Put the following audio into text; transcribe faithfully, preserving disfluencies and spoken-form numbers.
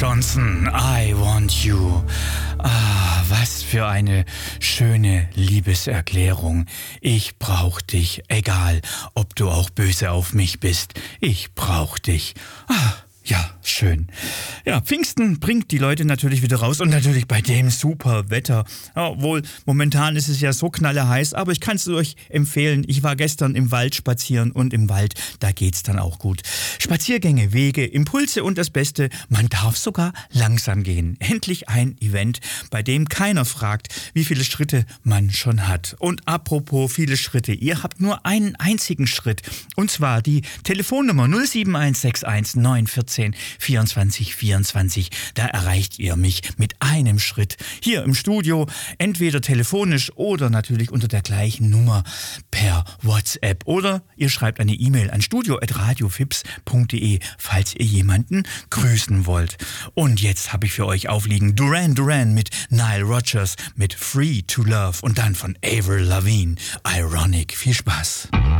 Johnson, I Want You. Ah, was für eine schöne Liebeserklärung. Ich brauch dich, egal, ob du auch böse auf mich bist. Ich brauch dich. Ah. Ja, schön. Ja, Pfingsten bringt die Leute natürlich wieder raus und natürlich bei dem super Wetter. Obwohl, momentan ist es ja so knalleheiß, aber ich kann es euch empfehlen. Ich war gestern im Wald spazieren und im Wald, da geht's dann auch gut. Spaziergänge, Wege, Impulse und das Beste, man darf sogar langsam gehen. Endlich ein Event, bei dem keiner fragt, wie viele Schritte man schon hat. Und apropos viele Schritte, ihr habt nur einen einzigen Schritt. Und zwar die Telefonnummer null sieben eins sechs eins neun eins vier vierundzwanzig vierundzwanzig. Da erreicht ihr mich mit einem Schritt hier im Studio, entweder telefonisch oder natürlich unter der gleichen Nummer per WhatsApp. Oder ihr schreibt eine E-Mail an studio at radiofips punkt de, falls ihr jemanden grüßen wollt. Und jetzt habe ich für euch aufliegen Duran Duran mit Nile Rodgers mit Free to Love und dann von Avril Lavigne, Ironic. Viel Spaß.